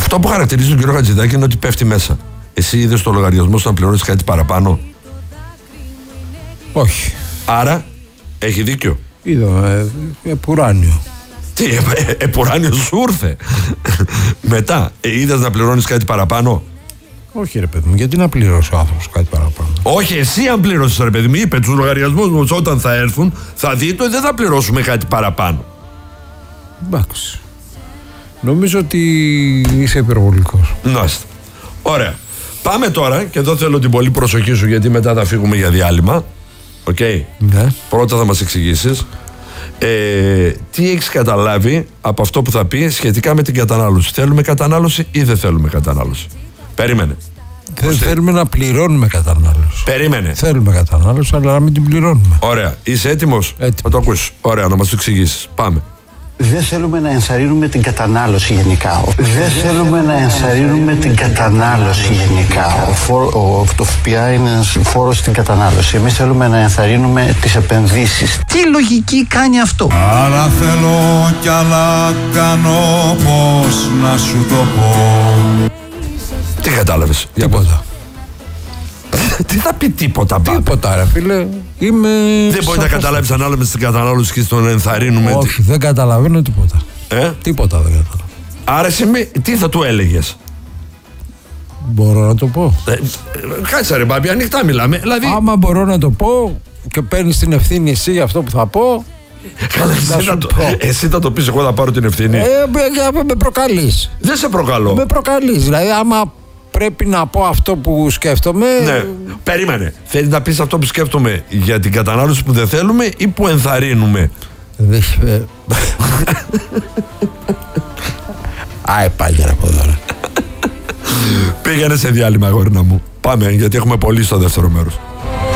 Αυτό που χαρακτηρίζει τον κύριο Χατζηδάκη είναι ότι πέφτει μέσα. Εσύ είδες το λογαριασμό σου να πληρώνεις κάτι παραπάνω? Όχι. Άρα έχει δίκιο. Είδα επουράνιο. Τι, επουράνιο σου ήρθε? Μετά, είδες να πληρώνεις κάτι παραπάνω? Όχι ρε παιδί μου, γιατί να πληρώσει ο άνθρωπος κάτι παραπάνω? Όχι, εσύ αν πληρώσεις ρε παιδί μου, είπε τους λογαριασμούς μου όταν θα έρθουν, θα δείτε ότι δεν θα πληρώσουμε κάτι παραπάνω. Εντάξει. Νομίζω ότι είσαι υπερβολικός. Νάστε. Ωραία. Πάμε τώρα, και εδώ θέλω την πολύ προσοχή σου, γιατί μετά θα φύγουμε για διάλειμμα. Οκ. Ναι. Πρώτα θα μας εξηγήσεις τι έχεις καταλάβει από αυτό που θα πει σχετικά με την κατανάλωση. Θέλουμε κατανάλωση ή δεν θέλουμε κατανάλωση? Περίμενε. Δεν θέλουμε να πληρώνουμε κατανάλωση. Περίμενε. Θέλουμε κατανάλωση, αλλά να μην την πληρώνουμε. Ωραία. Είσαι έτοιμος? Έτοιμο. Θα το ακούσεις. Ωραία, να μας το εξηγήσεις. Πάμε. Δεν θέλουμε να ενθαρρύνουμε την κατανάλωση γενικά. Δεν θέλουμε να ενθαρρύνουμε την κατανάλωση γενικά. Το ΦΠΑ είναι ένας φόρος στην κατανάλωση. Εμείς θέλουμε να ενθαρρύνουμε τις επενδύσεις. Τι λογική κάνει αυτό? Άλλα θέλω κι άλλα κάνω, πώς να σου το πω. Τι κατάλαβες? Τίποτα. Τι θα πει τίποτα, μπα? Τίποτα ρε φίλε. Δεν μπορεί να καταλάβεις ανάλογα στην κατανάλωση και στον ενθαρρύνουμε. Όχι, δεν καταλαβαίνω τίποτα. Τίποτα δεν καταλαβαίνω. Άρα εσύ τι θα του έλεγες? Μπορώ να το πω. Κάτσε ρε μπάμπη, ανοιχτά μιλάμε. Δηλαδή... Άμα μπορώ να το πω και παίρνεις την ευθύνη εσύ για αυτό που θα πω. Εσύ θα το πεις, εγώ θα πάρω την ευθύνη. Με προκαλείς. Δεν σε προκαλώ. Με προκαλείς. Δηλαδή άμα πρέπει να πω αυτό που σκέφτομαι. Ναι, περίμενε. Θέλεις να πεις αυτό που σκέφτομαι για την κατανάλωση που δεν θέλουμε ή που ενθαρρύνουμε? Άι πάγερα από εδώ. Πήγαινε σε διάλειμμα αγόρινα μου. Πάμε, γιατί έχουμε πολύ στο δεύτερο μέρος.